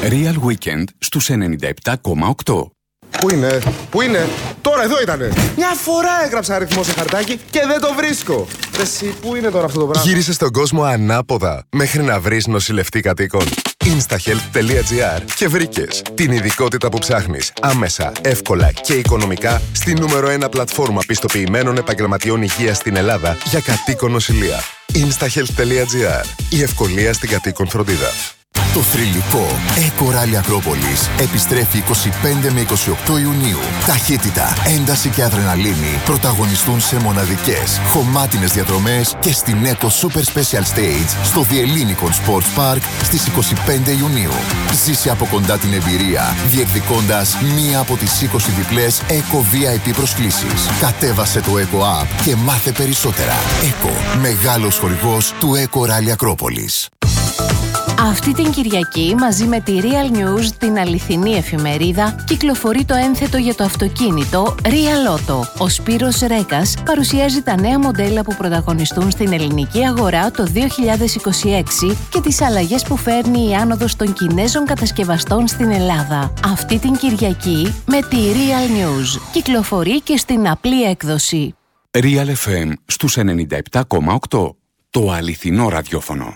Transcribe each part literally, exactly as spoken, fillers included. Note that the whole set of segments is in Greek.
Real Weekend στους ενενήντα επτά κόμμα οκτώ. Πού είναι, πού είναι, τώρα εδώ ήτανε. Μια φορά έγραψα αριθμό σε χαρτάκι και δεν το βρίσκω. Εσύ, πού είναι τώρα αυτό το πράγμα? Γύρισε στον κόσμο ανάποδα μέχρι να βρεις νοσηλευτή κατοίκων. instahealth τελεία gr και βρήκες την ειδικότητα που ψάχνεις άμεσα, εύκολα και οικονομικά στη νούμερο ένα πλατφόρμα πιστοποιημένων επαγγελματιών υγείας στην Ελλάδα για κατοίκον νοσηλεία. instahealth τελεία gr. Η ευκολία στην κατοίκον φροντίδα. Το θρυλικό Eco Rally Ακρόπολης επιστρέφει είκοσι πέντε με είκοσι οκτώ Ιουνίου. Ταχύτητα, ένταση και αδρεναλίνη πρωταγωνιστούν σε μοναδικές, χωμάτινες διαδρομές και στην Eco Super Special Stage στο Διελλήνικον Sports Park στις είκοσι πέντε Ιουνίου. Ζήσε από κοντά την εμπειρία, διεκδικώντας μία από τις είκοσι διπλές Eco βι άι πι προσκλήσεις. Κατέβασε το Eco App και μάθε περισσότερα. Eco, μεγάλος χορηγός του Eco Rally Ακρόπολης. Αυτή την Κυριακή, μαζί με τη Real News, την αληθινή εφημερίδα, κυκλοφορεί το ένθετο για το αυτοκίνητο Real Auto. Ο Σπύρος Ρέκας παρουσιάζει τα νέα μοντέλα που πρωταγωνιστούν στην ελληνική αγορά το δύο χιλιάδες είκοσι έξι και τις αλλαγές που φέρνει η άνοδος των Κινέζων κατασκευαστών στην Ελλάδα. Αυτή την Κυριακή με τη Real News. Κυκλοφορεί και στην απλή έκδοση. Real εφ εμ στους ενενήντα επτά κόμμα οκτώ. Το αληθινό ραδιόφωνο.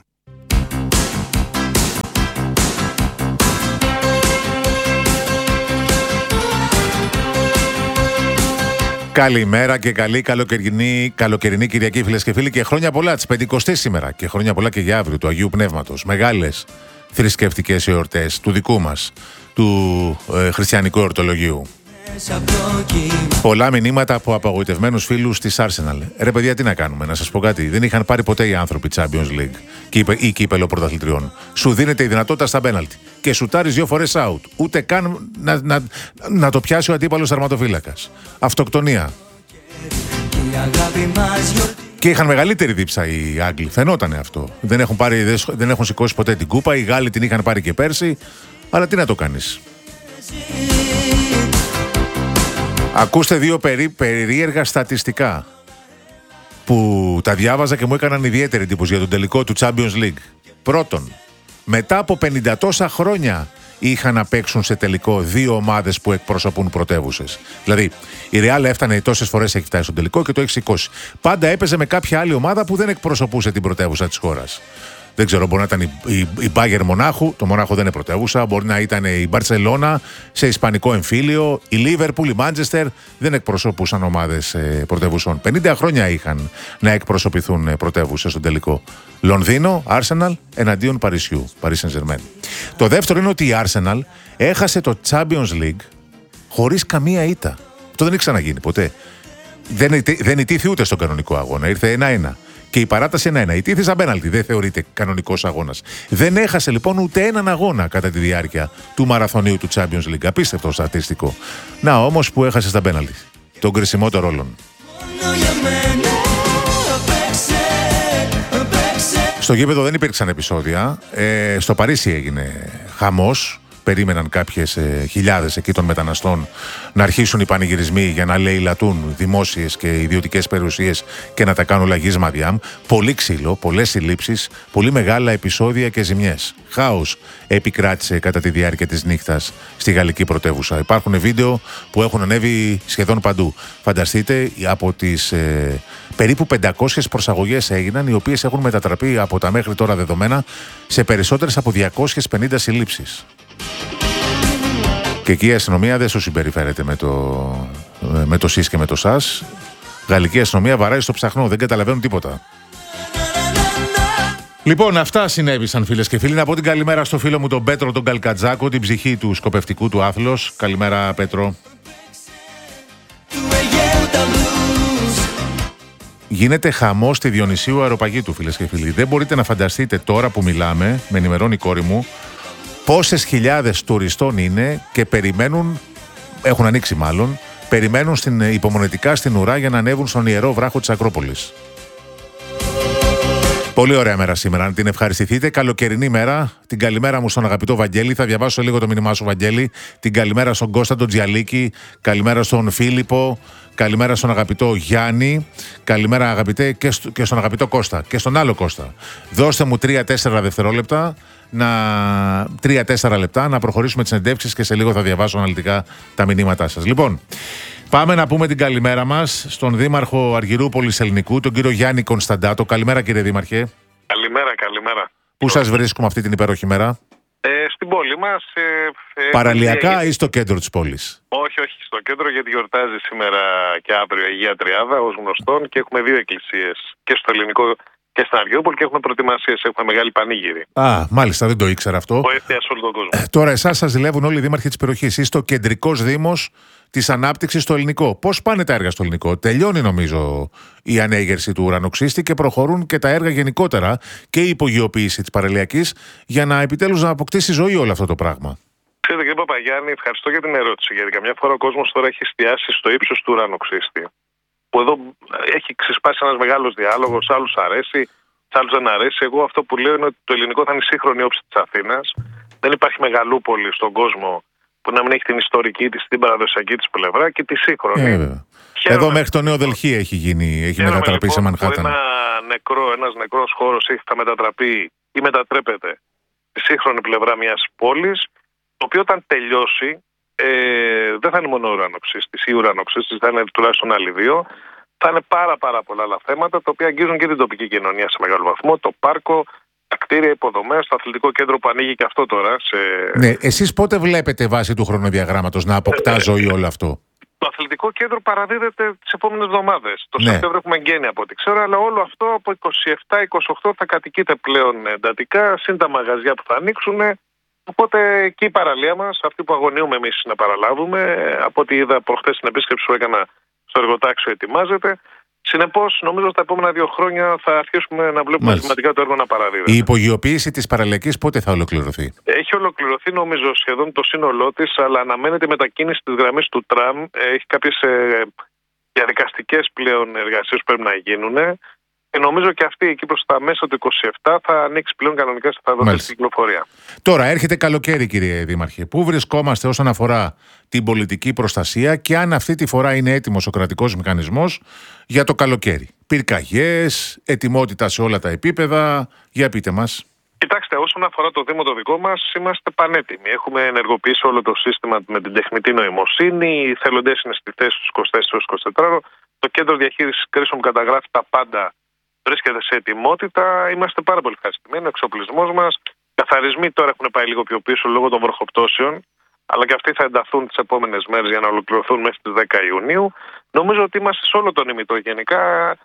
Καλημέρα και καλή καλοκαιρινή, καλοκαιρινή Κυριακή, φίλες και φίλοι, και χρόνια πολλά της πεντηκοστής σήμερα και χρόνια πολλά και για αύριο του Αγίου Πνεύματος. Μεγάλες θρησκευτικές εορτές του δικού μας, του ε, χριστιανικού εορτολογίου. Πολλά μηνύματα από απογοητευμένους φίλους της Arsenal. Ρε παιδιά, τι να κάνουμε, να σας πω κάτι. Δεν είχαν πάρει ποτέ οι άνθρωποι Champions League ή κύπελο πρωταθλητριών. Σου δίνεται η δυνατότητα στα πέναλτι και σουτάρεις δύο φορές out. Ούτε καν να, να, να το πιάσει ο αντίπαλος τερματοφύλακας. Αυτοκτονία. Και είχαν μεγαλύτερη δίψα οι Άγγλοι. Φαινότανε αυτό. Δεν έχουν, πάρει, δεν έχουν σηκώσει ποτέ την κούπα. Οι Γάλλοι την είχαν πάρει και πέρσι. Αλλά τι να το κάνεις. Ακούστε δύο περί, περίεργα στατιστικά που τα διάβαζα και μου έκαναν ιδιαίτερη εντύπωση για τον τελικό του Champions League. Πρώτον, μετά από πενήντα τόσα χρόνια είχαν να παίξουν σε τελικό δύο ομάδες που εκπροσωπούν πρωτεύουσες. Δηλαδή, η Real έφτανε τόσες φορές, έχει φτάσει στο τελικό και το έχει σηκώσει. Πάντα έπαιζε με κάποια άλλη ομάδα που δεν εκπροσωπούσε την πρωτεύουσα της χώρας. Δεν ξέρω, μπορεί να ήταν η, η, η Bayern Μονάχου, το Μονάχο δεν είναι πρωτεύουσα, μπορεί να ήταν η Μπαρσελόνα σε ισπανικό εμφύλιο, η Λίβερπουλ, η Μάντσεστερ, δεν εκπροσωπούσαν ομάδες ε, πρωτεύουσων. πενήντα χρόνια είχαν να εκπροσωπηθούν ε, πρωτεύουσες στον τελικό. Λονδίνο, Arsenal, εναντίον Παρισιού, Paris Saint-Germain. Το δεύτερο είναι ότι η Arsenal έχασε το Champions League χωρίς καμία ήττα. Αυτό δεν έχει ξαναγίνει ποτέ. Δεν, δεν ητήθη ούτε στον κανονικό αγώνα, ήρθε ένα-ένα. Και η παράταση ένα-ένα. Ητήθη σαν πέναλτι, δεν θεωρείται κανονικός αγώνας. Δεν έχασε λοιπόν ούτε έναν αγώνα κατά τη διάρκεια του μαραθωνίου του Champions League. Απίστευτο στατιστικό. Να όμως που έχασε στα πέναλτι. Τον κρισιμό των ρόλων. Στο γήπεδο δεν υπήρξαν επεισόδια. Ε, στο Παρίσι έγινε χαμός. Περίμεναν κάποιες ε, χιλιάδες εκεί των μεταναστών να αρχίσουν οι πανηγυρισμοί για να λαιλατούν δημόσιες και ιδιωτικές περιουσίες και να τα κάνουν λαγίσμα διάμ. Πολύ ξύλο, πολλές συλλήψεις, πολύ μεγάλα επεισόδια και ζημιές. Χάος επικράτησε κατά τη διάρκεια της νύχτας στη γαλλική πρωτεύουσα. Υπάρχουν βίντεο που έχουν ανέβει σχεδόν παντού. Φανταστείτε, από τις ε, περίπου πεντακόσιες προσαγωγές έγιναν, οι οποίες έχουν μετατραπεί από τα μέχρι τώρα δεδομένα σε περισσότερες από διακόσιες πενήντα συλλήψεις. Και εκεί η αστυνομία δεν σου συμπεριφέρεται με το, με το ΣΥΣ και με το ΣΑΣ. Γαλλική αστυνομία βαράει στο ψαχνό, δεν καταλαβαίνουν τίποτα. Λοιπόν, αυτά συνέβησαν, φίλες και φίλοι. Να πω την καλημέρα στο φίλο μου τον Πέτρο τον Καλκατζάκο, την ψυχή του σκοπευτικού του άθλος. Καλημέρα, Πέτρο. Γίνεται χαμός στη Διονυσίου Αεροπαγίτου, φίλες και φίλοι. Δεν μπορείτε να φανταστείτε τώρα που μιλάμε, με ενημερώνει η κόρη μου, πόσες χιλιάδες τουριστών είναι και περιμένουν, έχουν ανοίξει μάλλον, περιμένουν στην, υπομονετικά στην ουρά για να ανέβουν στον ιερό βράχο της Ακρόπολης. Πολύ ωραία μέρα σήμερα, να την ευχαριστηθείτε. Καλοκαιρινή μέρα. Την καλημέρα μου στον αγαπητό Βαγγέλη. Θα διαβάσω λίγο το μήνυμά σου, Βαγγέλη. Την καλημέρα στον Κώστα τον Τζιαλίκη. Καλημέρα στον Φίλιππο. Καλημέρα στον αγαπητό Γιάννη. Καλημέρα, αγαπητέ, και, στο, και στον αγαπητό Κώστα. Και στον άλλο Κώστα. Δώστε μου τρία τέσσερα δευτερόλεπτα να τρία τέσσερα λεπτά να προχωρήσουμε τις συνεντεύξεις και σε λίγο θα διαβάσω αναλυτικά τα μηνύματά σας. Λοιπόν, πάμε να πούμε την καλημέρα μας στον Δήμαρχο Αργυρούπολης Ελληνικού, τον κύριο Γιάννη Κωνσταντάτο. Καλημέρα, κύριε Δήμαρχε. Καλημέρα, καλημέρα. Πού σας βρίσκουμε αυτή την υπέροχη μέρα? Ε, στην πόλη μας. Ε, ε, Παραλιακά ε, ή στο κέντρο της πόλης? Όχι, όχι, στο κέντρο, γιατί γιορτάζει σήμερα και αύριο Αγία Τριάδα ως γνωστόν και έχουμε δύο εκκλησίες και στο Ελληνικό και στην Αργυρούπολη και έχουμε προετοιμασίες, έχουμε μεγάλη πανήγυρη. Α, μάλιστα, δεν το ήξερα αυτό. Βοήθεια σε όλο τον κόσμο. Ε, τώρα, εσάς σας ζηλεύουν όλοι οι δήμαρχοι της περιοχής. Είστε ο κεντρικός δήμος της ανάπτυξης στο Ελληνικό. Πώς πάνε τα έργα στο Ελληνικό? Τελειώνει, νομίζω, η ανέγερση του ουρανοξύστη και προχωρούν και τα έργα γενικότερα και η υπογειοποίηση της παραλιακής για να επιτέλους να αποκτήσει ζωή όλο αυτό το πράγμα. Ξέρετε, κύριε Παπαγιάννη, ευχαριστώ για την ερώτηση. Γιατί καμιά φορά ο κόσμος τώρα έχει εστιάσει στο ύψος του ουρανοξύστη. Που εδώ έχει ξεσπάσει ένας μεγάλος διάλογος, σε άλλους αρέσει, σε άλλους δεν αρέσει. Εγώ αυτό που λέω είναι ότι το ελληνικό θα είναι η σύγχρονη όψη της Αθήνας. Δεν υπάρχει μεγαλούπολη στον κόσμο που να μην έχει την ιστορική της, την παραδοσιακή της πλευρά και τη σύγχρονη. Ε, Εδώ μέχρι το Νέο Δελχή έχει γίνει, έχει μετατραπεί λοιπόν, σε Μανχάταν. Ένα νεκρό, ένας νεκρός χώρος έχει, θα μετατραπεί ή μετατρέπεται στη σύγχρονη πλευρά μιας πόλης, το οποίο όταν τελειώσει ε, δεν θα είναι μόνο ουρανοξύστης ή ουρανοξύστης, θα είναι τουλάχιστον άλλοι δύο. Θα είναι πάρα πάρα πολλά άλλα θέματα τα οποία αγγίζουν και την τοπική κοινωνία σε μεγάλο βαθμό. Το πάρκο, τα κτίρια, υποδομές, το αθλητικό κέντρο που ανοίγει και αυτό τώρα. Σε... Ναι, εσείς πότε βλέπετε βάσει του χρονοδιαγράμματος να αποκτά ζωή όλο αυτό? Το αθλητικό κέντρο παραδίδεται τις επόμενες εβδομάδες. Το ναι. Σεπτέμβριο έχουμε εγγένεια από ό,τι ξέρω, αλλά όλο αυτό από είκοσι επτά είκοσι οκτώ θα κατοικείται πλέον εντατικά, συν τα μαγαζιά που θα ανοίξουν. Οπότε και η παραλία μας, αυτή που αγωνιούμε εμείς να παραλάβουμε, από ό,τι είδα προχθές στην επίσκεψη που έκανα στο εργοτάξιο, ετοιμάζεται. Συνεπώς, νομίζω ότι τα επόμενα δύο χρόνια θα αρχίσουμε να βλέπουμε Μάλιστα. σημαντικά το έργο να παραδίδεται. Η υπογειοποίηση της παραλιακής πότε θα ολοκληρωθεί? Έχει ολοκληρωθεί, νομίζω, σχεδόν το σύνολό της, αλλά αναμένεται η μετακίνηση της γραμμής του τραμ. Έχει κάποιες ε, διαδικαστικές πλέον εργασίες που πρέπει να γίνουν. Και νομίζω και αυτή εκεί προς τα μέσα του είκοσι επτά θα ανοίξει πλέον κανονικά σε θα δοθεί στην κυκλοφορία. Τώρα έρχεται καλοκαίρι, κύριε Δήμαρχε. Πού βρισκόμαστε όσον αφορά την πολιτική προστασία και αν αυτή τη φορά είναι έτοιμος ο κρατικός μηχανισμός για το καλοκαίρι? Πυρκαγιές, ετοιμότητα σε όλα τα επίπεδα. Για πείτε μας. Κοιτάξτε, όσον αφορά το Δήμο το δικό μας, είμαστε πανέτοιμοι. Έχουμε ενεργοποιήσει όλο το σύστημα με την τεχνητή νοημοσύνη. Οι θελοντές είναι στη θέση τους είκοσι τέσσερα είκοσι τέσσερα. Το κέντρο διαχείρισης κρίσεων που καταγράφει τα πάντα βρίσκεται σε ετοιμότητα. Είμαστε πάρα πολύ ευχαριστημένοι. Ο εξοπλισμός μας, καθαρισμοί τώρα έχουν πάει λίγο πιο πίσω λόγω των βροχοπτώσεων, αλλά και αυτοί θα ενταθούν τις επόμενες μέρες για να ολοκληρωθούν μέχρι τις δέκα Ιουνίου. Νομίζω ότι είμαστε σε όλο τον ημιτό γενικά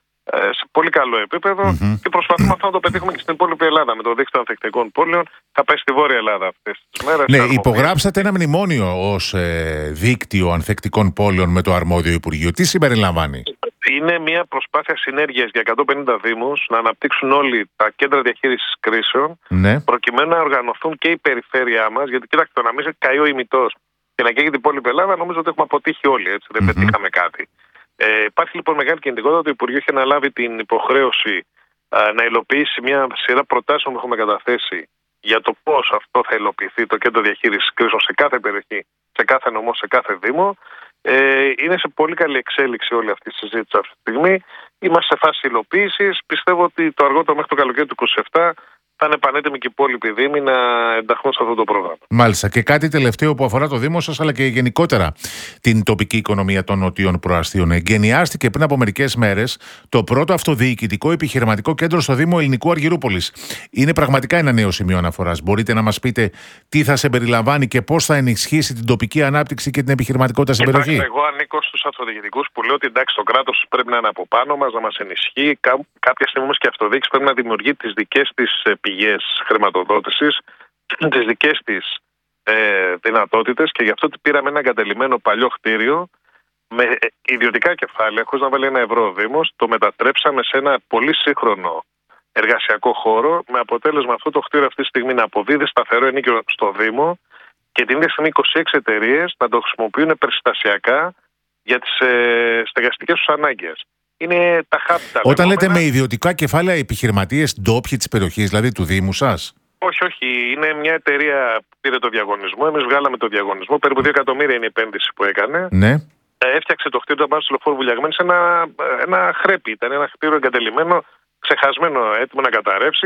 σε πολύ καλό επίπεδο mm-hmm. και προσπαθούμε αυτό να το πετύχουμε και στην υπόλοιπη Ελλάδα με το δίκτυο ανθεκτικών πόλεων. Θα πάει στη Βόρεια Ελλάδα αυτές τις μέρες. Ναι, υπογράψατε ένα μνημόνιο ως ε, δίκτυο ανθεκτικών πόλεων με το αρμόδιο Υπουργείο. Τι συμπεριλαμβάνει? Είναι μια προσπάθεια συνέργειας για εκατόν πενήντα δήμους να αναπτύξουν όλοι τα κέντρα διαχείρισης κρίσεων, ναι. προκειμένου να οργανωθούν και η περιφέρειά μας. Γιατί κοιτάξτε, να μην καεί ο ημιτός και να καίγει την υπόλοιπη Ελλάδα, νομίζω ότι έχουμε αποτύχει όλοι. Έτσι, δεν mm-hmm. πετύχαμε κάτι. Ε, υπάρχει λοιπόν μεγάλη κινητικότητα. Το Υπουργείο έχει αναλάβει την υποχρέωση α, να υλοποιήσει μια σειρά προτάσεων που έχουμε καταθέσει για το πώς αυτό θα υλοποιηθεί το κέντρο διαχείρισης κρίσεων σε κάθε περιοχή, σε κάθε νομό, σε κάθε δήμο. Ε, είναι σε πολύ καλή εξέλιξη όλη αυτή η συζήτηση αυτή τη στιγμή. Είμαστε σε φάση υλοποίησης. Πιστεύω ότι το αργότερο μέχρι το καλοκαίρι του είκοσι επτά θα είναι πανέτοιμοι και οι υπόλοιποι δήμοι να ενταχθούν σε αυτό το πρόγραμμα. Μάλιστα. Και κάτι τελευταίο που αφορά το Δήμο σας, αλλά και γενικότερα την τοπική οικονομία των νοτιών προαστίων. Εγκαινιάστηκε πριν από μερικές μέρες το πρώτο αυτοδιοικητικό επιχειρηματικό κέντρο στο Δήμο Ελληνικού Αργυρούπολης. Είναι πραγματικά ένα νέο σημείο αναφοράς. Μπορείτε να μας πείτε τι θα συμπεριλαμβάνει και πώς θα ενισχύσει την τοπική ανάπτυξη και την επιχειρηματικότητα στην περιοχή? Εγώ ανήκω στους αυτοδιοικητικούς που λέω ότι εντάξει, το κράτος πρέπει να είναι από πάνω μας, να μας ενισχύει. Κά, κάποια στιγμή όμως και η αυτοδιοίκηση πρέπει να δημιουργεί τις δικές της πηγές χρηματοδότησης, τις δικές της ε, δυνατότητες, και γι' αυτό πήραμε ένα εγκατελειμμένο παλιό κτίριο με ιδιωτικά κεφάλαια, χωρίς να βάλει ένα ευρώ ο Δήμος, το μετατρέψαμε σε ένα πολύ σύγχρονο εργασιακό χώρο, με αποτέλεσμα αυτό το κτίριο αυτή τη στιγμή να αποδίδει σταθερό ενίκιο στο Δήμο και την ίδια στιγμή είκοσι έξι εταιρείες να το χρησιμοποιούν περιστασιακά για τις ε, στεγαστικές τους ανάγκες. Είναι τα χάπτα. Όταν λέτε με ιδιωτικά κεφάλαια, επιχειρηματίες ντόπιοι της περιοχής, δηλαδή του Δήμου σας? Όχι, όχι. Είναι μια εταιρεία που πήρε το διαγωνισμό. Εμείς βγάλαμε το διαγωνισμό. Περίπου δύο εκατομμύρια είναι η επένδυση που έκανε. Ναι. Έφτιαξε το κτίριο του Αμπάνου Λεωφόρου Βουλιαγμένη σε ένα, ένα χρέπι. Ήταν ένα κτίριο εγκατελειμμένο, ξεχασμένο, έτοιμο να καταρρεύσει.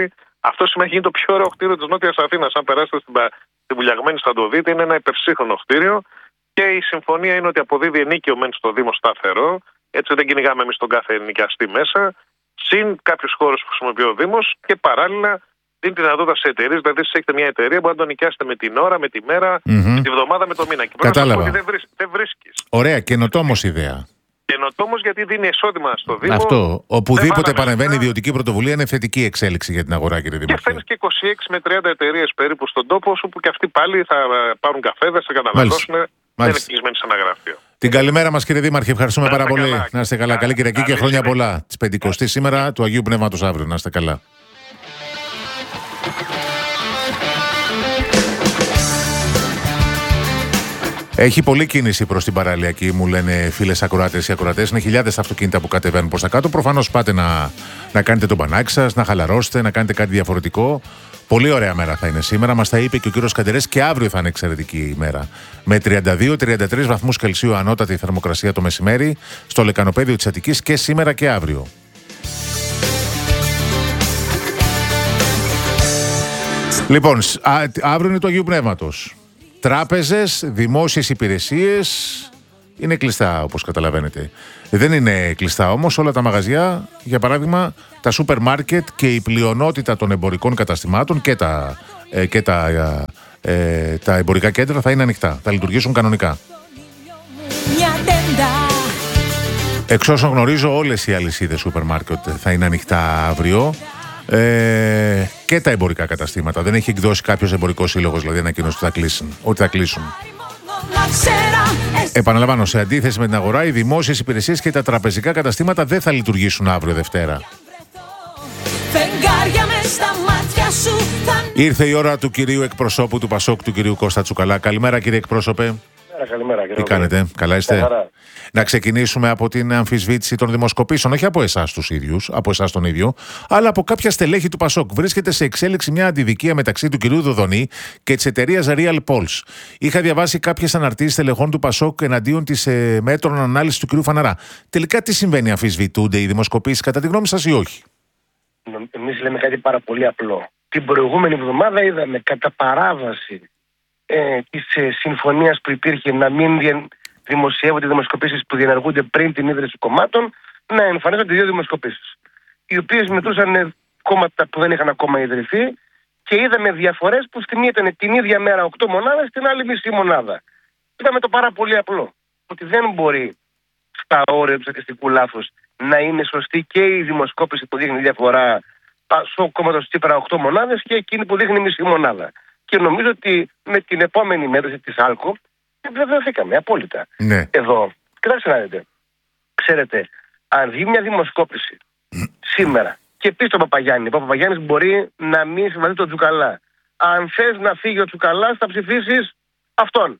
Αυτό σημαίνει γίνει το πιο ωραίο κτίριο της Νότιας Αθήνας. Αν περάσετε στην, στην Βουλιαγμένη θα το δείτε, είναι ένα υπερσύγχρονο κτίριο και η συμφωνία είναι ότι αποδίδει ενίκιο μεν στο Δήμο σταθερό, έτσι δεν κυνηγάμε εμείς τον κάθε ενοικιαστή μέσα, συν κάποιους χώρους που χρησιμοποιεί ο Δήμος και παράλληλα δίνει τη δυνατότητα σε εταιρείες. Δηλαδή, εσείς έχετε μια εταιρεία που να τον νοικιάσετε με την ώρα, με τη μέρα, mm-hmm. τη βδομάδα, με το μήνα. Και κατάλαβα. Δεν, βρίσ, δεν βρίσκεις. Ωραία, καινοτόμως ιδέα. Καινοτόμως γιατί δίνει εισόδημα στο Δήμο. Αυτό. Οπουδήποτε παρεμβαίνει η ιδιωτική πρωτοβουλία είναι θετική εξέλιξη για την αγορά, κύριε Δημάρχε. Και φέρνεις και είκοσι έξι με τριάντα εταιρείες περίπου στον τόπο, όπου και αυτοί πάλι θα πάρουν καφέδες, θα καταναλώσουν. Δεν είναι κλεισμένοι σε ένα γραφείο. Την καλημέρα μας, κύριε Δήμαρχε. Ευχαριστούμε πάρα πολύ. Καλά. Να είστε καλά. Καλή Κυριακή και χρόνια πολλά. Τη πεντηκοστή σήμερα, του Αγίου Πνεύματος αύριο. Να είστε καλά. Έχει πολλή κίνηση προς την παραλιακή, μου λένε φίλες ακροάτες ή ακροατές. Είναι χιλιάδες αυτοκίνητα που κατεβαίνουν προς τα κάτω. Προφανώς πάτε να, να κάνετε τον μπανάκι σας, να χαλαρώσετε, να κάνετε κάτι διαφορετικό. Πολύ ωραία μέρα θα είναι σήμερα. Μας τα είπε και ο κύριος Καντερές και αύριο θα είναι εξαιρετική ημέρα. Με τριάντα δύο με τριάντα τρεις βαθμούς Κελσίου ανώτατη θερμοκρασία το μεσημέρι στο λεκανοπέδιο της Αττικής και σήμερα και αύριο. Λοιπόν, α, αύριο είναι το Αγίου Πνεύματος. Τράπεζες, δημόσιες υπηρεσίες είναι κλειστά, όπως καταλαβαίνετε. Δεν είναι κλειστά όμως όλα τα μαγαζιά, για παράδειγμα τα σούπερ μάρκετ και η πλειονότητα των εμπορικών καταστημάτων και τα, ε, και τα, ε, τα εμπορικά κέντρα θα είναι ανοιχτά, θα λειτουργήσουν κανονικά. Εξ όσων γνωρίζω, όλες οι αλυσίδες σούπερ μάρκετ θα είναι ανοιχτά αύριο. Ε, και τα εμπορικά καταστήματα. Δεν έχει εκδώσει κάποιος εμπορικός σύλλογος, δηλαδή ανακοίνωση ότι θα κλείσουν. Ότι θα κλείσουν. Επαναλαμβάνω, σε αντίθεση με την αγορά, οι δημόσιες υπηρεσίες και τα τραπεζικά καταστήματα δεν θα λειτουργήσουν αύριο Δευτέρα. Ήρθε η ώρα του κυρίου εκπροσώπου του Πασόκ, του κυρίου Κώστα Τσουκαλά. Καλημέρα, κύριε εκπρόσωπε. Καλημέρα, τι κάνετε, καλά είστε? Καλημέρα. Να ξεκινήσουμε από την αμφισβήτηση των δημοσκοπήσεων, όχι από εσάς τους ίδιους, από εσάς τον ίδιο, αλλά από κάποια στελέχη του Πασόκ. Βρίσκεται σε εξέλιξη μια αντιδικία μεταξύ του κυρίου Δοδονή και της εταιρείας Real Polls. Είχα διαβάσει κάποιες αναρτήσεις στελεχών του Πασόκ εναντίον της ε, μέτρων ανάλυσης του κυρίου Φαναρά. Τελικά τι συμβαίνει, αμφισβητούνται οι δημοσκοπήσεις κατά τη γνώμη σας ή όχι? Εμείς λέμε κάτι πάρα πολύ απλό. Την προηγούμενη εβδομάδα είδαμε κατά παράβαση ε, της ε, συμφωνίας που υπήρχε να μην διεν... δημοσιεύονται δημοσκοπήσεις που διενεργούνται πριν την ίδρυση κομμάτων, να εμφανίζονται δύο δημοσκοπήσεις, οι οποίες μετρούσαν κόμματα που δεν είχαν ακόμα ιδρυθεί και είδαμε διαφορές που στη μία ήταν την ίδια μέρα οκτώ μονάδες, στην άλλη μισή μονάδα. Είδαμε το πάρα πολύ απλό, ότι δεν μπορεί στα όρια του στατιστικού λάθους να είναι σωστή και η δημοσκόπηση που δείχνει διαφορά στο κόμματος Τσίπρα οκτώ μονάδες και εκείνη που δείχνει μισή μονάδα. Και νομίζω ότι με την επόμενη μέτρηση της ΑΛΚΟ βεβαιωθήκαμε απόλυτα. Ναι. Εδώ, κοιτάξτε να δείτε. Ξέρετε, αν δει μια δημοσκόπηση σήμερα και πει στον Παπαγιάννη, ο Παπαγιάννης μπορεί να μην συμβαδεί τον Τσουκαλά. Αν θες να φύγει ο Τσουκαλάς, θα ψηφίσεις αυτόν.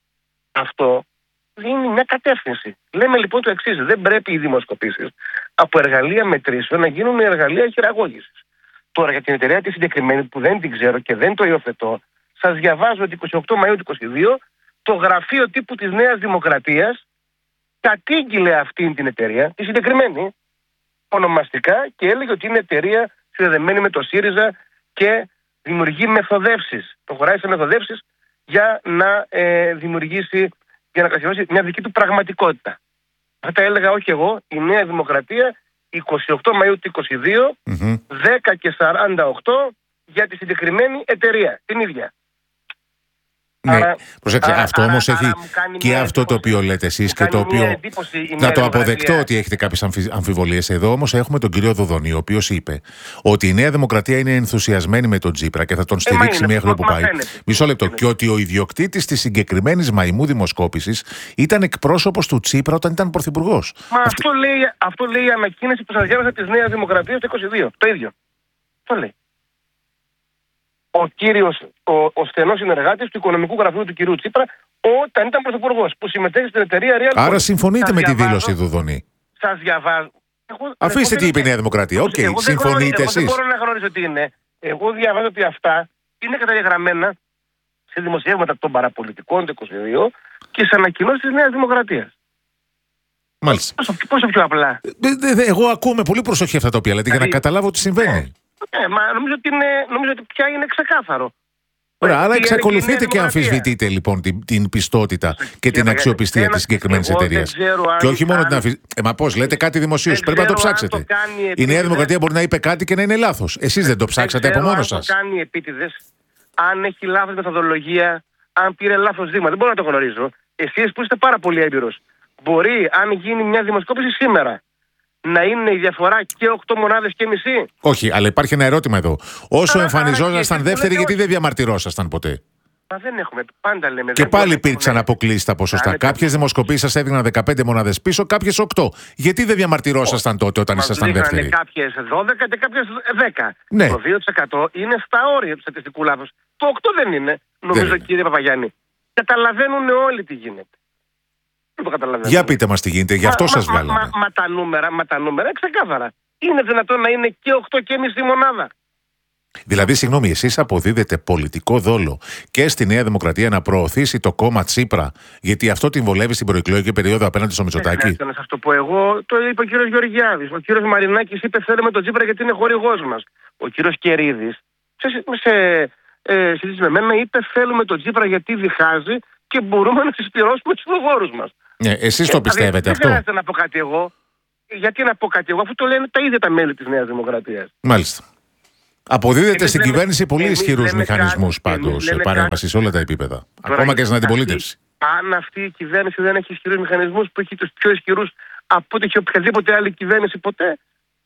Αυτό δίνει μια κατεύθυνση. Λέμε λοιπόν το εξής: δεν πρέπει οι δημοσκοπήσεις από εργαλεία μετρήσεων να γίνουν εργαλεία χειραγώγησης. Τώρα για την εταιρεία τη συγκεκριμένη που δεν την ξέρω και δεν το υιοθετώ, σας διαβάζω ότι εικοστή ογδόη Μαΐου του είκοσι δύο το γραφείο τύπου της Νέας Δημοκρατίας κατήγγειλε αυτήν την εταιρεία, τη συγκεκριμένη, ονομαστικά, και έλεγε ότι είναι εταιρεία συνδεδεμένη με το ΣΥΡΙΖΑ και δημιουργεί μεθοδεύσεις. Προχωράει σε μεθοδεύσεις για να ε, δημιουργήσει, για να κατασκευάσει μια δική του πραγματικότητα. Αυτά έλεγα όχι εγώ, η Νέα Δημοκρατία, εικοστή ογδόη Μαΐου του είκοσι δύο, mm-hmm. δέκα και σαράντα οκτώ για τη συγκεκριμένη εταιρεία, την ίδια. Ναι, άρα, προσέξτε, άρα, αυτό όμως έχει και αυτό εντύπωση, το οποίο λέτε εσείς και το οποίο να το αποδεκτώ ότι έχετε κάποιες αμφι, αμφιβολίες. Εδώ όμως έχουμε τον κύριο Δοδονή, ο οποίος είπε ότι η Νέα Δημοκρατία είναι ενθουσιασμένη με τον Τσίπρα και θα τον στηρίξει ε, μέχρι όπου πάει. Μισό λεπτό. Και ότι ο ιδιοκτήτης της συγκεκριμένης μαϊμού δημοσκόπησης ήταν εκπρόσωπος του Τσίπρα όταν ήταν πρωθυπουργός. Μα Αυτή... αυτό, λέει, αυτό λέει η ανακοίνωση που σας διάβασα της Νέας Δημοκρατίας το είκοσι δύο. Το ίδιο. Το λέει. Ο κύριος, ο, ο στενός συνεργάτης του οικονομικού γραφείου του κυρίου Τσίπρα, όταν ήταν πρωθυπουργός, που συμμετέχει στην εταιρεία Real. Άρα συμφωνείτε με διαβάζω, τη δήλωση Δοδονή? Σας διαβάζω. Εγώ, Αφήστε τι είπε η Νέα Δημοκρατία. Οκ, okay, συμφωνείτε εσείς? Εγώ δεν μπορώ να γνωρίζω τι είναι. Εγώ διαβάζω ότι αυτά είναι καταγεγραμμένα σε δημοσιεύματα των παραπολιτικών του είκοσι δύο και σε ανακοινώσεις της Νέας Δημοκρατίας. Μάλιστα. Πόσο, πόσο πιο απλά. Εγώ ακούω με πολύ προσοχή αυτά τα οποία λέτε για να καταλάβω τι συμβαίνει. Ναι, μα νομίζω ότι, είναι, νομίζω ότι πια είναι ξεκάθαρο. Ωραία, άρα εξακολουθείτε και αμφισβητείτε λοιπόν την, την πιστότητα και την αξιοπιστία της συγκεκριμένης εταιρείας. Και όχι μόνο αν... την αμφισβητείτε. Ε, μα πώς, λέτε κάτι δημοσίως, πρέπει να το ψάξετε. Το η Νέα Δημοκρατία μπορεί να είπε κάτι και να είναι λάθος. Εσείς δεν το ψάξατε από μόνο σας. Αν το κάνει επίτηδες, αν έχει λάθος μεθοδολογία, αν πήρε λάθος δείγμα, δεν μπορώ να το γνωρίζω. Εσείς που είστε πάρα πολύ έμπειρος, μπορεί, αν γίνει μια δημοσκόπηση σήμερα, να είναι η διαφορά και οκτώ μονάδες και μισή. Όχι, αλλά υπάρχει ένα ερώτημα εδώ. Όσο εμφανιζόσασταν δεύτεροι, γιατί δεν διαμαρτυρόσασταν ποτέ? Μα δεν έχουμε, πάντα λέμε. Και πάλι υπήρξαν αποκλήσεις στα ποσοστά. Κάποιες δημοσκοπήσεις σας έδιναν δεκαπέντε μονάδες πίσω, κάποιες οκτώ. Γιατί δεν διαμαρτυρόσασταν τότε όταν ήσασταν δεύτεροι? Κάποιες δώδεκα και κάποιες δέκα. Ναι. Το δύο τοις εκατό είναι στα όρια του στατιστικού λάθους. Το οκτώ δεν είναι, νομίζω, δεν κύριε Παπαγιάννη. Καταλαβαίνουν όλοι τι γίνεται. Για πείτε μας τι γίνεται, γι' αυτό μα, σας μα, βγάλαμε. Μα, μα, μα τα νούμερα, μα τα νούμερα ξεκάθαρα. Είναι δυνατόν να είναι και οκτώ και μισή μονάδα? Δηλαδή, συγγνώμη, εσείς αποδίδετε πολιτικό δόλο και στη Νέα Δημοκρατία να προωθήσει το κόμμα Τσίπρα, γιατί αυτό την βολεύει στην προεκλογική περίοδο απέναντι στο Μητσοτάκη? Να σας το πω εγώ, το είπε ο κύριος Γεωργιάδης. Ο κύριος Μαρινάκης είπε θέλουμε τον Τσίπρα γιατί είναι χορηγός μας. Ο κύριος Κερίδης, σε, σε ε, συζήτηση με μένα, είπε θέλουμε τον Τσίπρα γιατί διχάζει και μπορούμε να συσπηρώσουμε τους ψηφοφόρους μας. Ναι, εσείς το πιστεύετε δηλαδή, αυτό? Δεν χρειάζεται να πω κάτι εγώ. Γιατί να πω κάτι εγώ, αφού το λένε τα ίδια τα μέλη της Νέας Δημοκρατίας. Μάλιστα. Αποδίδεται εμείς στην λέμε, κυβέρνηση πολύ ισχυρούς μηχανισμούς κάτι, πάντως παρέμβαση σε όλα τα επίπεδα. Τώρα, ακόμα και στην αντιπολίτευση. Αν αυτή η κυβέρνηση δεν έχει ισχυρούς μηχανισμούς, που έχει τους πιο ισχυρούς από ό,τι έχει οποιαδήποτε άλλη κυβέρνηση ποτέ,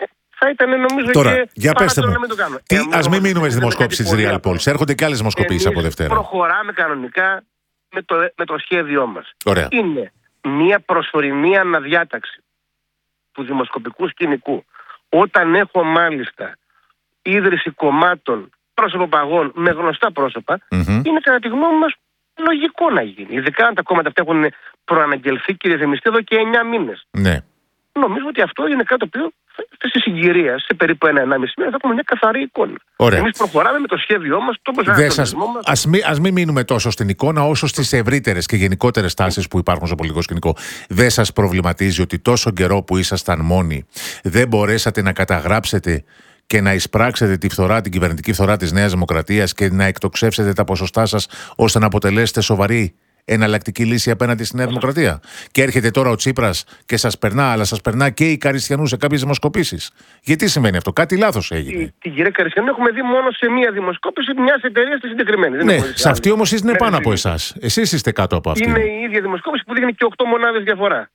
θα ήταν νομίζω. Τώρα, και για πέστε μου, τι, ε, ας μην μείνουμε στις δημοσκόπησεις της Real Polls. Έρχονται και άλλες δημοσκοπήσεις από Δευτέρα. Προχωράμε κανονικά με το, με το σχέδιό μας. Ωραία. Είναι μια προσωρινή αναδιάταξη του δημοσκοπικού σκηνικού. Όταν έχω μάλιστα ίδρυση κομμάτων πρόσωπων με γνωστά πρόσωπα, mm-hmm. είναι κατά τη γνώμη μας λογικό να γίνει. Ειδικά αν τα κόμματα αυτά έχουν προαναγγελθεί και ρυθμιστεί εδώ και εννιά μήνες. Ναι. Νομίζω ότι αυτό είναι κάτι το οποίο στη συγκυρία, σε περίπου ένα ενάμιση μήνα, θα έχουμε μια καθαρή εικόνα. Εμείς προχωράμε με το σχέδιό μας, το προσανατολισμό μας. Ας μην, ας μην μείνουμε τόσο στην εικόνα, όσο στις ευρύτερες και γενικότερες τάσεις που υπάρχουν στο πολιτικό σκηνικό. Δεν σας προβληματίζει ότι τόσο καιρό που ήσασταν μόνοι, δεν μπορέσατε να καταγράψετε και να εισπράξετε τη φθορά, την κυβερνητική φθορά της Νέας Δημοκρατίας και να εκτοξεύσετε τα ποσοστά σας ώστε να αποτελέσετε σοβαρή εναλλακτική λύση απέναντι στη Νέα Δημοκρατία? Και έρχεται τώρα ο Τσίπρας και σας περνά, αλλά σας περνά και η Καριστιανού σε κάποιες δημοσκοπήσεις. Γιατί συμβαίνει αυτό? Κάτι λάθος έγινε. Την τη κυρία Καριστιανού έχουμε δει μόνο σε μία δημοσκόπηση μιας εταιρείας της συγκεκριμένης. Ναι, σε αυτή όμως είναι πάνω από εσάς. Εσείς είστε κάτω από αυτή. Είναι η ίδια δημοσκόπηση που δείχνει και οκτώ μονάδες διαφορά.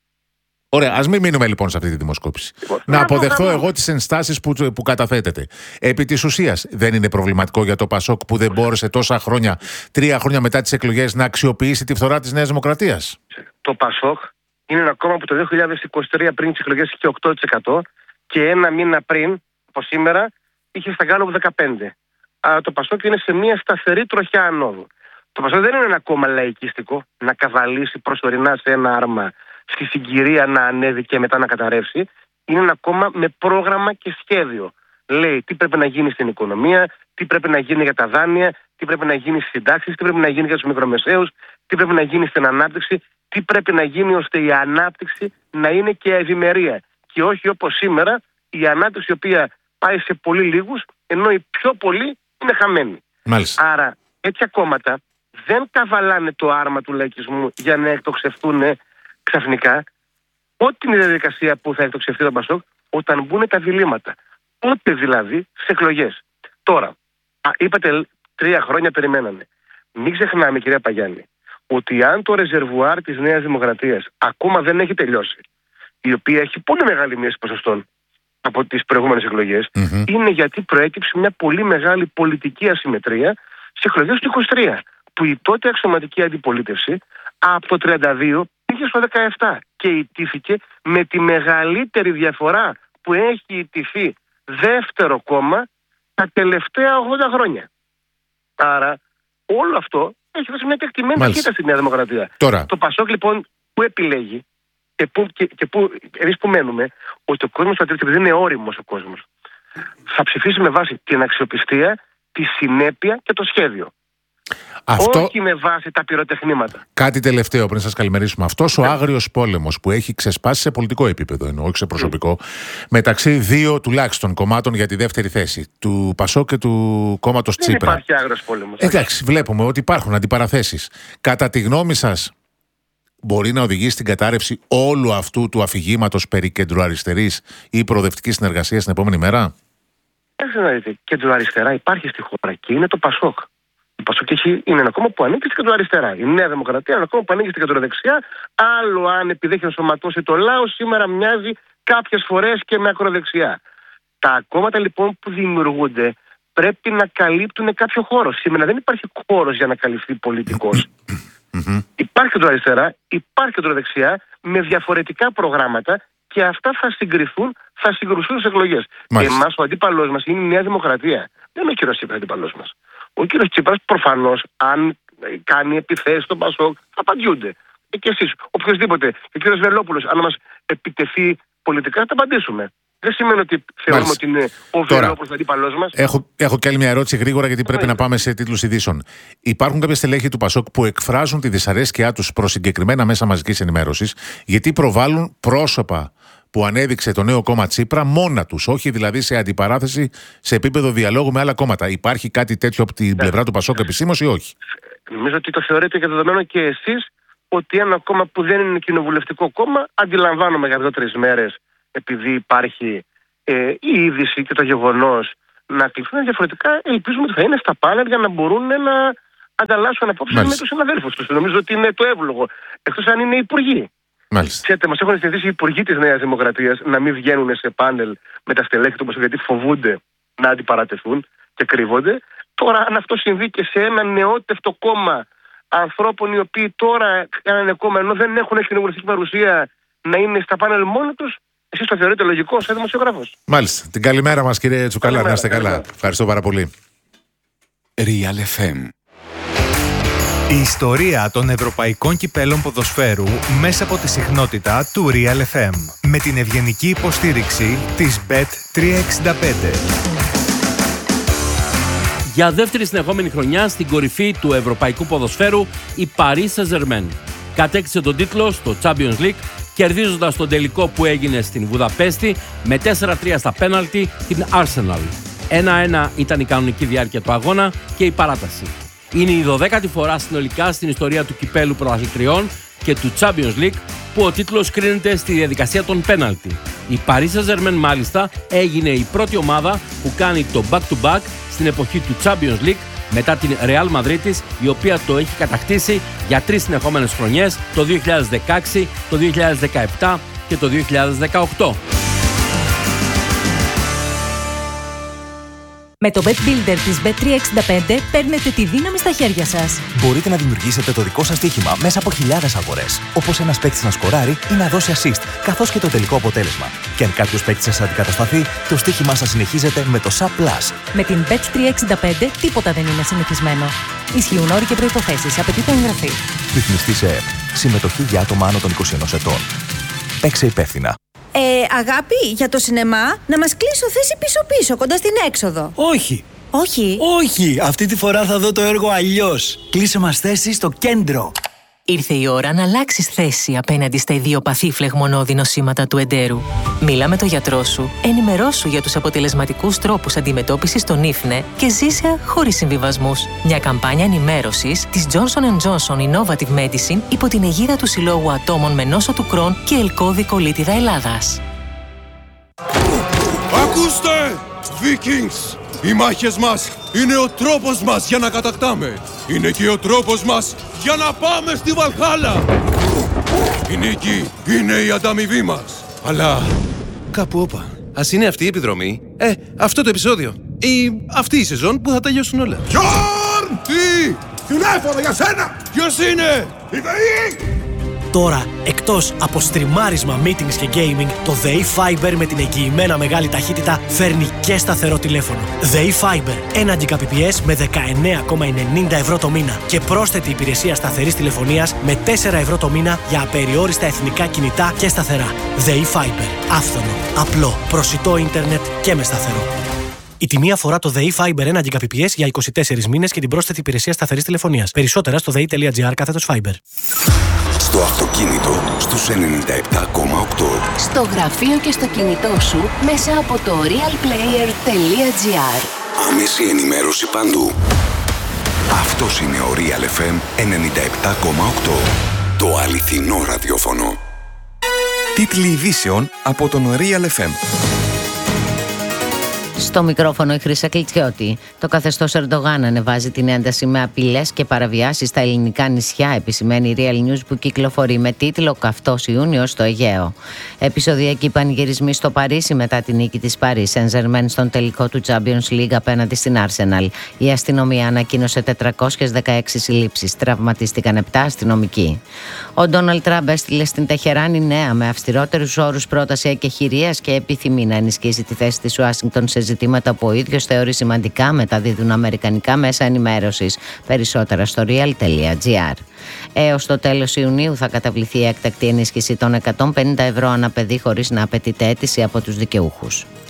Ωραία, ας μην μείνουμε λοιπόν σε αυτή τη δημοσκόπηση. Λοιπόν, να αποδεχθώ εγώ τις ενστάσεις που, που καταθέτετε. Επί της ουσίας, δεν είναι προβληματικό για το Πασόκ που δεν μπόρεσε τόσα χρόνια, τρία χρόνια μετά τις εκλογές, να αξιοποιήσει τη φθορά της Νέας Δημοκρατίας? Το Πασόκ είναι ένα κόμμα που το δύο χιλιάδες είκοσι τρία πριν τις εκλογές είχε οκτώ τοις εκατό και ένα μήνα πριν, από σήμερα, είχε στα Γκάλοπ δεκαπέντε. Άρα το Πασόκ είναι σε μια σταθερή τροχιά ανόδου. Το Πασόκ δεν είναι ένα κόμμα λαϊκιστικό να καβαλήσει προσωρινά σε ένα άρμα, στη συγκυρία να ανέβει και μετά να καταρρεύσει. Είναι ένα κόμμα με πρόγραμμα και σχέδιο. Λέει τι πρέπει να γίνει στην οικονομία, τι πρέπει να γίνει για τα δάνεια, τι πρέπει να γίνει στις συντάξεις, τι πρέπει να γίνει για τους μικρομεσαίους, τι πρέπει να γίνει στην ανάπτυξη, τι πρέπει να γίνει ώστε η ανάπτυξη να είναι και ευημερία. Και όχι όπως σήμερα η ανάπτυξη η οποία πάει σε πολύ λίγους, ενώ οι πιο πολλοί είναι χαμένοι. Μάλιστα. Άρα τέτοια κόμματα δεν καβαλάνε το άρμα του λαϊκισμού για να εκτοξευτούν ξαφνικά. Ό,τι είναι η διαδικασία που θα εκτοξευτεί το Πασόκ, όταν μπουν τα διλήμματα. Πότε δηλαδή στις εκλογές. Τώρα, α, είπατε τρία χρόνια περιμένανε. Μην ξεχνάμε, κυρία Παγιάννη, ότι αν το ρεζερβουάρ της Νέας Δημοκρατίας ακόμα δεν έχει τελειώσει, η οποία έχει πολύ μεγάλη μείωση ποσοστών από τις προηγούμενες εκλογές, mm-hmm. είναι γιατί προέκυψε μια πολύ μεγάλη πολιτική ασυμμετρία στις εκλογές του είκοσι τρία, που η τότε αξιωματική αντιπολίτευση από το τριάντα δύο πήγε στο δεκαεπτά και ιτήθηκε με τη μεγαλύτερη διαφορά που έχει ιτηθεί δεύτερο κόμμα τα τελευταία ογδόντα χρόνια. Άρα όλο αυτό έχει δώσει μια τεκτημένη ταχύτητα στη Νέα Δημοκρατία. Τώρα. Το Πασόκ λοιπόν που επιλέγει και που, και, και που εμείς που μένουμε, ότι ο κόσμος θα τρίξει, επειδή είναι όριμος ο κόσμος, θα ψηφίσει με βάση την αξιοπιστία, τη συνέπεια και το σχέδιο. Αυτό... Όχι με βάση τα πυροτεχνήματα. Κάτι τελευταίο πριν σας καλημερίσουμε. Αυτός ο άγριος πόλεμος που έχει ξεσπάσει σε πολιτικό επίπεδο, εννοώ, όχι σε προσωπικό, mm. μεταξύ δύο τουλάχιστον κομμάτων για τη δεύτερη θέση, του Πασόκ και του κόμματος Τσίπρα. Δεν υπάρχει άγριος πόλεμος. Εντάξει, βλέπουμε ότι υπάρχουν αντιπαραθέσεις. Κατά τη γνώμη σας, μπορεί να οδηγήσει στην κατάρρευση όλου αυτού του αφηγήματος περί κεντροαριστερής ή προοδευτικής συνεργασίας την επόμενη μέρα? Έτσι να δείτε, κεντροαριστερά υπάρχει στη χώρα και είναι το Πασόκ. Το Πασόκ είναι ένα κόμμα που ανήκει στην κεντροαριστερά. Η Νέα Δημοκρατία είναι ένα κόμμα που ανήκει στην κεντροδεξιά. Άλλο αν επειδή έχει ενσωματώσει το λαό, σήμερα μοιάζει κάποιες φορές και με ακροδεξιά. Τα κόμματα λοιπόν που δημιουργούνται πρέπει να καλύπτουν κάποιο χώρο. Σήμερα δεν υπάρχει χώρος για να καλυφθεί πολιτικός. Mm-hmm. Υπάρχει κεντροαριστερά, υπάρχει κεντροδεξιά με διαφορετικά προγράμματα και αυτά θα συγκριθούν, θα συγκρουθούν στις εκλογές. Εμάς ο αντίπαλός μας είναι η Νέα Δημοκρατία. Δεν είναι ο κύριος Τσίπρας αντίπαλός μας. Ο κύριος Τσίπρας προφανώς, αν κάνει επιθέσεις στον Πασόκ, θα απαντιούνται. Και εσείς, οποιοδήποτε, και ο κύριος Βελόπουλος, αν μας επιτεθεί πολιτικά, θα απαντήσουμε. Δεν σημαίνει ότι θεωρούμε ότι είναι ο Βελόπουλος αντίπαλός μας. Έχω, έχω και άλλη μια ερώτηση γρήγορα, γιατί πρέπει να πάμε σε τίτλους ειδήσεων. Υπάρχουν κάποια στελέχη του Πασόκ που εκφράζουν τη δυσαρέσκειά τους προς συγκεκριμένα μέσα μαζικής ενημέρωσης, γιατί προβάλλουν πρόσωπα που ανέδειξε το νέο κόμμα Τσίπρα μόνα τους, όχι δηλαδή σε αντιπαράθεση σε επίπεδο διαλόγου με άλλα κόμματα. Υπάρχει κάτι τέτοιο από την πλευρά του Πασόκ επισήμως ή όχι? Νομίζω ότι το θεωρείτε και δεδομένο και εσείς ότι ένα κόμμα που δεν είναι κοινοβουλευτικό κόμμα, αντιλαμβάνομαι για δύο-τρεις μέρες, επειδή υπάρχει ε, η είδηση και το γεγονός να κληθούν διαφορετικά, ελπίζουμε ότι θα είναι στα πάνελ για να μπορούν να ανταλλάσσουν απόψεις με τους συναδέλφους τους. Νομίζω ότι είναι το εύλογο. Εκτός αν είναι υπουργοί. Ξέρετε, μας έχουν συνηθίσει οι υπουργοί της Νέας Δημοκρατίας να μην βγαίνουν σε πάνελ με τα στελέχη του, γιατί φοβούνται να αντιπαρατεθούν και κρύβονται. Τώρα, αν αυτό συμβεί και σε ένα νεότευτο κόμμα ανθρώπων οι οποίοι τώρα κάνανε κόμμα ενώ δεν έχουν κοινοβουλευτική παρουσία, να είναι στα πάνελ μόνοι τους, εσείς το θεωρείτε λογικό σαν δημοσιογράφος? Μάλιστα. Την καλημέρα μας, κύριε Τσουκαλά. Να είστε καλά. Ευχαριστώ πάρα πολύ. Real εφ εμ. Η ιστορία των ευρωπαϊκών κυπέλων ποδοσφαίρου μέσα από τη συχνότητα του Real εφ εμ. Με την ευγενική υποστήριξη της μπετ τριακόσια εξήντα πέντε. Για δεύτερη συνεχόμενη χρονιά στην κορυφή του ευρωπαϊκού ποδοσφαίρου, η Paris Saint-Germain κατέκτησε τον τίτλο στο Champions League, κερδίζοντας τον τελικό που έγινε στην Βουδαπέστη με τέσσερα τρία στα πέναλτι την Arsenal. ένα ένα ήταν η κανονική διάρκεια του αγώνα και η παράταση. Είναι η δωδέκατη φορά συνολικά στην ιστορία του κυπέλου πρωταθλητριών και του Champions League που ο τίτλος κρίνεται στη διαδικασία των πέναλτι. Η Paris Saint-Germain μάλιστα έγινε η πρώτη ομάδα που κάνει το back-to-back στην εποχή του Champions League μετά την Real Madrid, η οποία το έχει κατακτήσει για τρεις συνεχόμενες χρονιές, το δύο χιλιάδες δεκαέξι, το δύο χιλιάδες δεκαεπτά και το δύο χιλιάδες δεκαοκτώ. Με το Bet Builder της μπετ τριακόσια εξήντα πέντε παίρνετε τη δύναμη στα χέρια σας. Μπορείτε να δημιουργήσετε το δικό σας στοίχημα μέσα από χιλιάδες αγορές. Όπως ένας παίκτης να σκοράρει ή να δώσει assist, καθώς και το τελικό αποτέλεσμα. Και αν κάποιος παίκτης σας αντικατασταθεί, το στοίχημά σας συνεχίζεται με το Sub Plus. Με την μπετ τριακόσια εξήντα πέντε τίποτα δεν είναι συνηθισμένο. Ισχύουν όροι και προϋποθέσεις. Απαιτείται εγγραφή. Ρυθμιστή σε ΕΕΠ. Συμμετοχή για άτομα άνω των είκοσι ενός ετών. Παίξε υπεύθυνα. Ε, αγάπη, για το σινεμά, να μας κλείσω θέση πίσω-πίσω, κοντά στην έξοδο. Όχι. Όχι. Όχι, αυτή τη φορά θα δω το έργο αλλιώς. Κλείσε μας θέση στο κέντρο. Ήρθε η ώρα να αλλάξεις θέση απέναντι στα ιδιοπαθή φλεγμονώδη νοσήματα του εντέρου. Μίλα με τον γιατρό σου, ενημερώσου για τους αποτελεσματικούς τρόπους αντιμετώπισης των ίφνε και ζήσε χωρίς συμβιβασμούς. Μια καμπάνια ενημέρωσης της Johnson εντ Johnson Innovative Medicine υπό την αιγίδα του Συλλόγου Ατόμων με νόσο του Κρόν και Ελκώδη Κολίτιδα Ελλάδας. Ακούστε, Vikings! Οι μάχες μας είναι ο τρόπος μας για να κατακτάμε. Είναι και ο τρόπος μας για να πάμε στη Βαλχάλα. Η νίκη είναι η ανταμοιβή μας. Αλλά κάπου όπα. Ας είναι αυτή η επιδρομή, ε, αυτό το επεισόδιο ή αυτή η σεζόν που θα τελειώσουν όλα. Γιόρν! Τι! Τηλέφωνο για σένα! Ποιος είναι? Η ΔΕΗ! Τώρα, εκτός από στριμάρισμα, meetings και gaming, το ΔΕΗ Fiber με την εγγυημένα μεγάλη ταχύτητα φέρνει και σταθερό τηλέφωνο. ΔΕΗ Fiber, ένα Gbps με δεκαεννέα κόμμα ενενήντα ευρώ το μήνα και πρόσθετη υπηρεσία σταθερής τηλεφωνίας με τέσσερα ευρώ το μήνα για απεριόριστα εθνικά κινητά και σταθερά. ΔΕΗ Fiber, άφθονο, απλό, προσιτό ίντερνετ και με σταθερό. Η τιμή αφορά το ΔΕΗ Fiber ένα Gbps για είκοσι τέσσερις μήνες και την πρόσθετη υπηρεσία σταθερής τηλεφωνίας. Περισσότερα στο δei.gr κάθετος Fiber. Στο αυτοκίνητο στους ενενήντα επτά κόμμα οκτώ. Στο γραφείο και στο κινητό σου μέσα από το realplayer.gr. Άμεση ενημέρωση παντού. Αυτός είναι ο Real εφ εμ ενενήντα επτά κόμμα οκτώ. Το αληθινό ραδιόφωνο. Τίτλοι ειδήσεων από τον Real εφ εμ. Στο μικρόφωνο η Χρύσα Κλιτσιώτη. Το καθεστώς Ερντογάν ανεβάζει την ένταση με απειλές και παραβιάσεις στα ελληνικά νησιά, επισημαίνει η Real News που κυκλοφορεί με τίτλο «Καυτός Ιούνιος στο Αιγαίο». Επεισοδιακοί πανηγυρισμοί στο Παρίσι μετά την νίκη της Paris Saint-Germain στον τελικό του Champions League απέναντι στην Arsenal. Η αστυνομία ανακοίνωσε τετρακόσιες δεκαέξι συλλήψεις. Τραυματίστηκαν επτά αστυνομικοί. Ο Ντόναλντ Τραμπ έστειλε στην Τεχεράνη νέα με αυστηρότερους όρους πρόταση εκεχηρίας και επιθυμεί να ενισχύσει τη θέση της Ουάσιγκτον σε ζητήματα που ο ίδιος θεωρεί σημαντικά, μεταδίδουν αμερικανικά μέσα ενημέρωσης. Περισσότερα στο real.gr. Έως το τέλος Ιουνίου θα καταβληθεί η έκτακτη ενίσχυση των εκατόν πενήντα ευρώ ανά παιδί χωρίς να απαιτείται αίτηση από τους δικαιούχους.